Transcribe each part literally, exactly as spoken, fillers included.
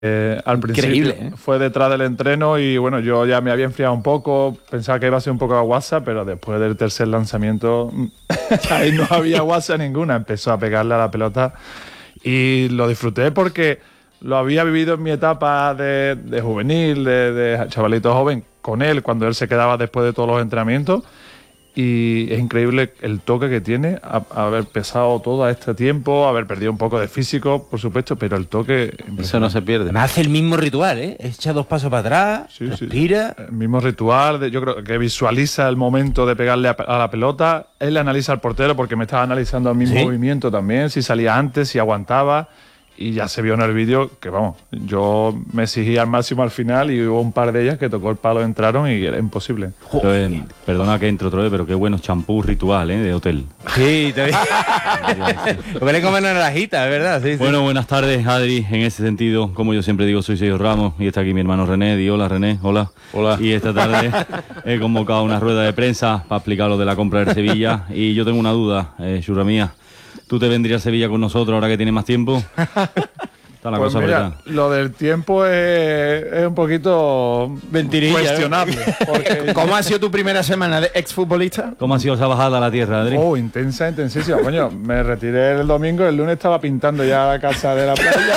Eh, al Increíble, principio ¿eh? fue detrás del entreno y bueno, yo ya me había enfriado un poco, pensaba que iba a ser un poco de WhatsApp, pero después del tercer lanzamiento ahí no había WhatsApp ninguna, empezó a pegarle a la pelota y lo disfruté porque lo había vivido en mi etapa de, de juvenil, de, de chavalito joven, con él, cuando él se quedaba después de todos los entrenamientos. Y es increíble el toque que tiene, a, a haber pesado todo a este tiempo, haber perdido un poco de físico, por supuesto, pero el toque... Eso no se pierde. Me hace el mismo ritual, ¿eh? Echa dos pasos para atrás, Sí, sí. respira. El mismo ritual, de, yo creo que visualiza el momento de pegarle a, a la pelota, él analiza al portero porque me estaba analizando el mismo ¿Sí? movimiento también, si salía antes, si aguantaba... Y ya se vio en el vídeo que, vamos, yo me exigí al máximo al final y hubo un par de ellas que tocó el palo, entraron y era imposible. Pero, eh, perdona que entro otra vez, pero qué buenos champús ritual, ¿eh? De hotel. Sí, te Lo que le comen naranjita, es verdad. Sí, sí. Bueno, buenas tardes, Adri. En ese sentido, como yo siempre digo, soy Sergio Ramos y está aquí mi hermano René. Di hola, René. Hola. Hola. Y esta tarde he convocado una rueda de prensa para explicar lo de la compra del Sevilla. Y yo tengo una duda, eh, Churra mía. ¿Tú te vendrías a Sevilla con nosotros ahora que tienes más tiempo? Está la Pues cosa mira, apretada. lo del tiempo es, es un poquito Mentirilla, cuestionable. Porque, ¿Cómo ha sido tu primera semana de exfutbolista? ¿Cómo ha sido esa bajada a la tierra, Adri? oh, intensa, intensísima. Coño, me retiré el domingo, el lunes estaba pintando ya la casa de la playa.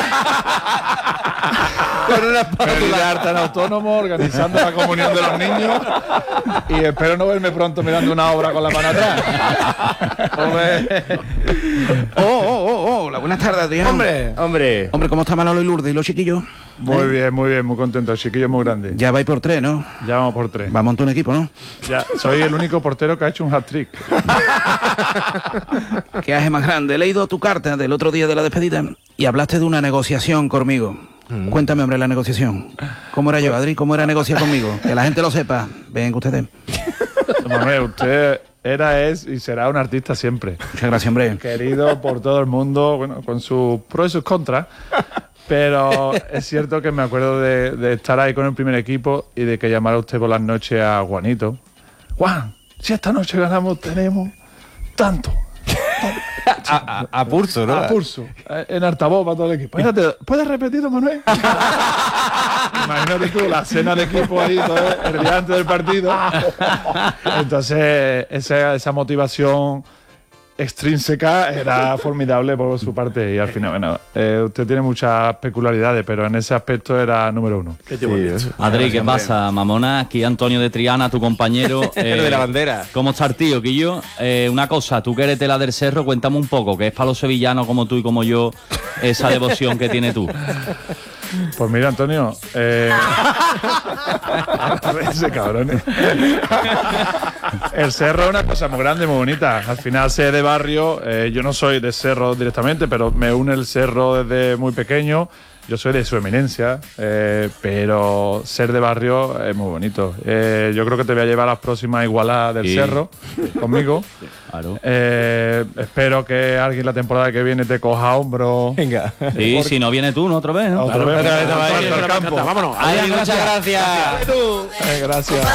Con una Me vine harta en autónomo, organizando la comunión de los niños. Y espero no verme pronto mirando una obra con la mano atrás. Oh, oh, oh, hola, buenas tardes, Adrián. Hombre, hombre. Hombre, ¿cómo está Manolo y Lourdes y los chiquillos? Muy bien, muy bien, muy contento. El chiquillo es muy grande. Ya vais por tres, ¿no? Ya vamos por tres. Va a montar un equipo, ¿no? Ya, soy el único portero que ha hecho un hat-trick. ¿Qué hace más grande? He leído tu carta del otro día de la despedida y hablaste de una negociación conmigo. Mm. Cuéntame, hombre, la negociación. ¿Cómo era yo, Adri? ¿Cómo era negociar conmigo? Que la gente lo sepa. Venga ustedes. Manuel, usted era, es y será un artista siempre. Muchas gracias, hombre. Querido por todo el mundo, bueno, con sus pros y sus contras. Pero es cierto que me acuerdo de, de estar ahí con el primer equipo y de que llamara usted por las noches a Juanito. Juan, si esta noche ganamos, tenemos tanto. A, a, a pulso, ¿no? A pulso. En altavoz para todo el equipo. Espérate, ¿puedes repetirlo, Manuel? Imagínate tú, la cena de equipo ahí, todo el día antes del partido. Entonces, esa, esa motivación extrínseca era formidable por su parte y al final, bueno, eh, usted tiene muchas peculiaridades, pero en ese aspecto era número uno. ¿Qué te voy a decir? Adri, ¿qué pasa, mamona? Aquí Antonio de Triana, tu compañero. El de la bandera. ¿Cómo está el tío, Quillo? Eh, una cosa, tú que eres tela del Cerro, cuéntame un poco, que es para los sevillanos como tú y como yo, esa devoción que tienes tú. Pues mira, Antonio, eh... ese cabrón, ¿eh? El Cerro es una cosa muy grande, muy bonita. Al final sé de barrio, eh, yo no soy de Cerro directamente, pero me une el Cerro desde muy pequeño. Yo soy de su eminencia, eh, pero ser de barrio es muy bonito. Eh, yo creo que te voy a llevar a las próximas igualadas del Sí. Cerro conmigo. Claro. Eh, espero que alguien la temporada que viene te coja a hombro. Venga. Sí, si no viene tú, ¿no? Otra vez, ¿no? Otra vez, Otra vez, otra otra vez vez, al campo. Vámonos. Adrián, muchas gracias. Eh, gracias.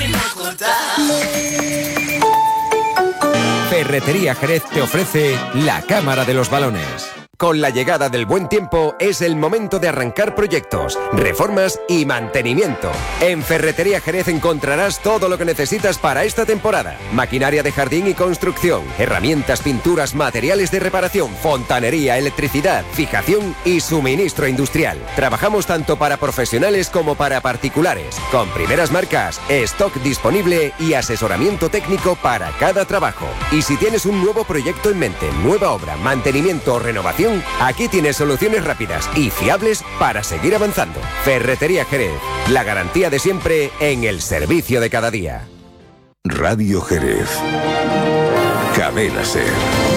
Ferretería Jerez te ofrece la cámara de los balones. Con la llegada del buen tiempo es el momento de arrancar proyectos, reformas y mantenimiento. En Ferretería Jerez encontrarás todo lo que necesitas para esta temporada. Maquinaria de jardín y construcción, herramientas, pinturas, materiales de reparación, fontanería, electricidad, fijación y suministro industrial. Trabajamos tanto para profesionales como para particulares, con primeras marcas, stock disponible y asesoramiento técnico para cada trabajo. Y si tienes un nuevo proyecto en mente, nueva obra, mantenimiento o renovación, aquí tienes soluciones rápidas y fiables para seguir avanzando. Ferretería Jerez, la garantía de siempre en el servicio de cada día. Radio Jerez. Cadena Ser.